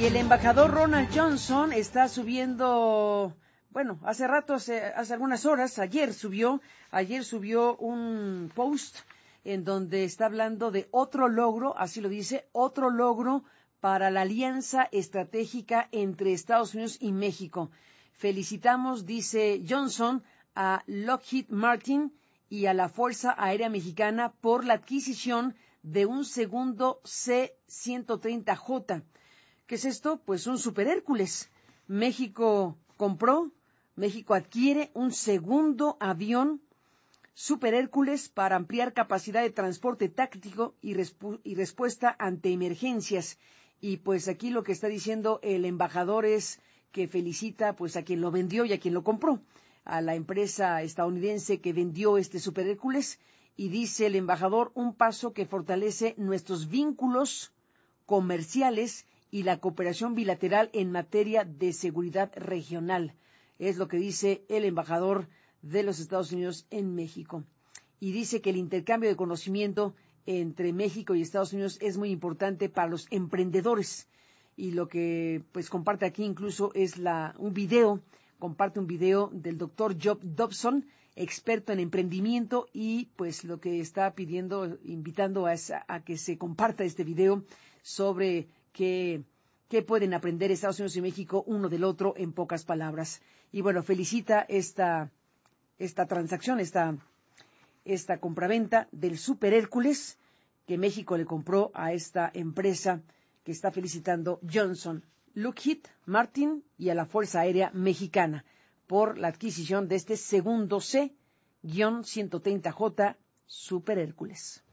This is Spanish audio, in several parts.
Y el embajador Ronald Johnson está subiendo, bueno, hace algunas horas, ayer subió un post en donde está hablando de otro logro, así lo dice, otro logro para la alianza estratégica entre Estados Unidos y México. Felicitamos, dice Johnson, a Lockheed Martin y a la Fuerza Aérea Mexicana por la adquisición de un segundo C-130J. ¿Qué es esto? Pues un Super Hércules. México adquiere un segundo avión Super Hércules para ampliar capacidad de transporte táctico y respuesta ante emergencias. Y pues aquí lo que está diciendo el embajador es que felicita pues a quien lo vendió y a quien lo compró, a la empresa estadounidense que vendió este Super Hércules, y dice el embajador, un paso que fortalece nuestros vínculos comerciales y la cooperación bilateral en materia de seguridad regional. Es lo que dice el embajador de los Estados Unidos en México. Y dice que el intercambio de conocimiento entre México y Estados Unidos es muy importante para los emprendedores. Y lo que pues comparte aquí incluso es comparte un video del doctor Job Dobson, experto en emprendimiento, y pues lo que está invitando a que se comparta este video sobre qué pueden aprender Estados Unidos y México uno del otro, en pocas palabras. Y bueno, felicita esta transacción, esta compraventa del Super Hércules que México le compró a esta empresa que está felicitando Johnson, Lockheed Martin y a la Fuerza Aérea Mexicana por la adquisición de este segundo C-130J Super Hércules.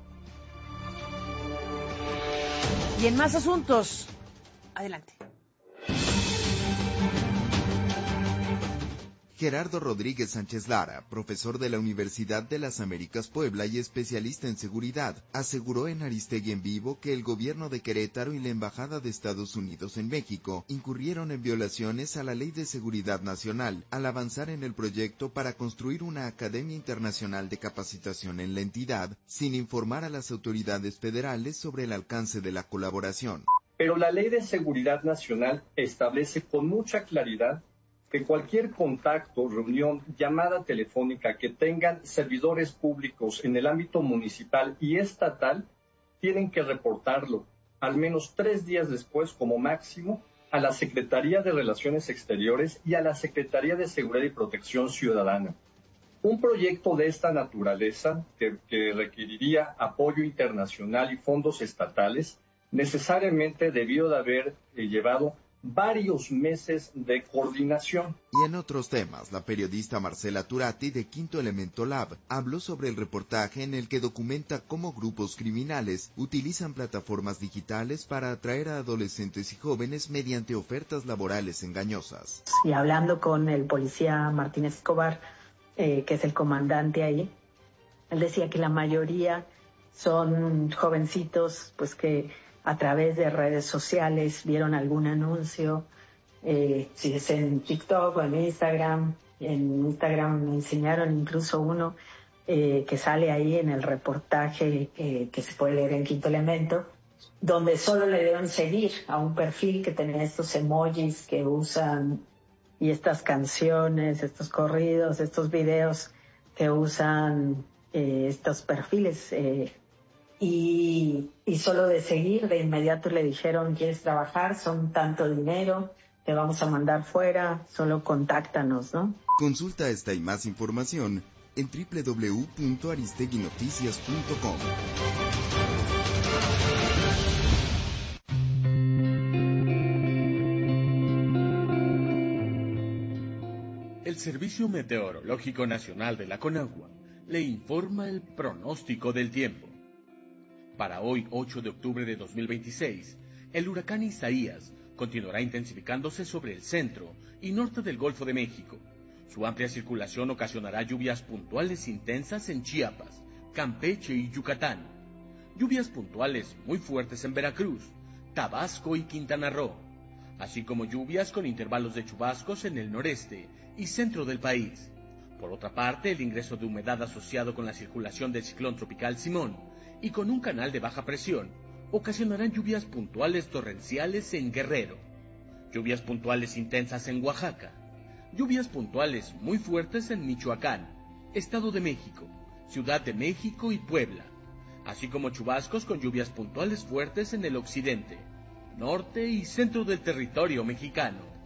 Y en más asuntos, adelante. Gerardo Rodríguez Sánchez Lara, profesor de la Universidad de las Américas Puebla y especialista en seguridad, aseguró en Aristegui en Vivo que el gobierno de Querétaro y la Embajada de Estados Unidos en México incurrieron en violaciones a la Ley de Seguridad Nacional al avanzar en el proyecto para construir una Academia Internacional de Capacitación en la entidad, sin informar a las autoridades federales sobre el alcance de la colaboración. Pero la Ley de Seguridad Nacional establece con mucha claridad que cualquier contacto, reunión, llamada telefónica que tengan servidores públicos en el ámbito municipal y estatal, tienen que reportarlo al menos 3 días después, como máximo, a la Secretaría de Relaciones Exteriores y a la Secretaría de Seguridad y Protección Ciudadana. Un proyecto de esta naturaleza, que requeriría apoyo internacional y fondos estatales, necesariamente debió de haber llevado varios meses de coordinación. Y en otros temas, la periodista Marcela Turati de Quinto Elemento Lab habló sobre el reportaje en el que documenta cómo grupos criminales utilizan plataformas digitales para atraer a adolescentes y jóvenes mediante ofertas laborales engañosas. Y hablando con el policía Martínez Escobar, que es el comandante ahí, él decía que la mayoría son jovencitos pues que a través de redes sociales vieron algún anuncio, si es en TikTok o en Instagram. En Instagram me enseñaron incluso uno que sale ahí en el reportaje que se puede leer en Quinto Elemento, donde solo le deben seguir a un perfil que tiene estos emojis que usan y estas canciones, estos corridos, estos videos que usan estos perfiles. Y solo de seguir, de inmediato le dijeron, ¿quieres trabajar? Son tanto dinero, te vamos a mandar fuera, solo contáctanos, ¿no? Consulta esta y más información en www.aristeguinoticias.com. El Servicio Meteorológico Nacional de la Conagua le informa el pronóstico del tiempo. Para hoy, 8 de octubre de 2026, el huracán Isaías continuará intensificándose sobre el centro y norte del Golfo de México. Su amplia circulación ocasionará lluvias puntuales intensas en Chiapas, Campeche y Yucatán. Lluvias puntuales muy fuertes en Veracruz, Tabasco y Quintana Roo, así como lluvias con intervalos de chubascos en el noreste y centro del país. Por otra parte, el ingreso de humedad asociado con la circulación del ciclón tropical Simón y con un canal de baja presión ocasionarán lluvias puntuales torrenciales en Guerrero, lluvias puntuales intensas en Oaxaca, lluvias puntuales muy fuertes en Michoacán, Estado de México, Ciudad de México y Puebla, así como chubascos con lluvias puntuales fuertes en el occidente, norte y centro del territorio mexicano.